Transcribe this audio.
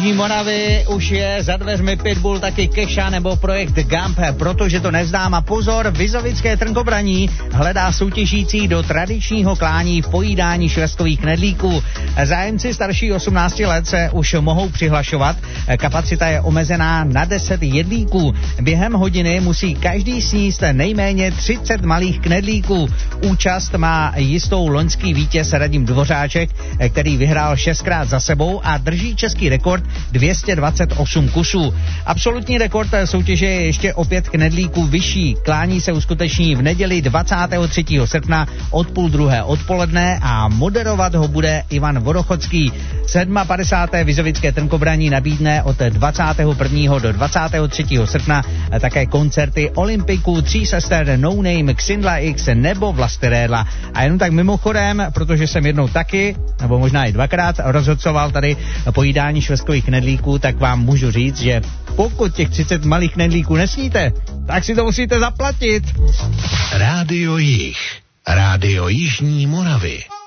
Jižní Moravy už je za dveřmi Pitbull, taky Keša nebo projekt Gump, protože to neznám. A pozor, Vizovické Trnkobraní hledá soutěžící do tradičního klání v pojídání švestkových knedlíků. Zájemci starší 18 let se už mohou přihlašovat. Kapacita je omezená na 10 jedlíků. Během hodiny musí každý sníst nejméně 30 malých knedlíků. Účast má jistou loňský vítěz Radim Dvořáček, který vyhrál 6krát za sebou a drží český rekord 228 kusů. Absolutní rekord soutěže je ještě o 5 knedlíků vyšší. Klání se uskuteční v neděli 23. srpna od 12:30 odpoledne a moderovat ho bude Ivan Vodochodský. 57. Vizovické Trnkobraní nabídne od 21. do 23. srpna také koncerty Olympiků, Tří sester, No Name, Xindla X nebo Vlasterédla. A jenom tak mimochodem, protože jsem jednou taky, nebo možná i dvakrát rozhodcoval tady pojídání švestkových knedlíků, tak vám můžu říct, že pokud těch 30 malých knedlíků nesníte, tak si to musíte zaplatit. Rádio Jih, Rádio Jižní Moravy.